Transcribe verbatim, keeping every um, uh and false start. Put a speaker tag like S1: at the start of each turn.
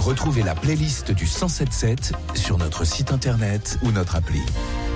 S1: Retrouvez la playlist du cent sept sept sur notre site internet ou notre appli.